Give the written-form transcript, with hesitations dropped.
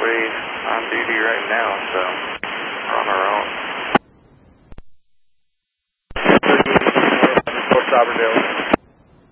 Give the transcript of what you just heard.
actually on duty right now, so we're on our own. Fort Auburndale.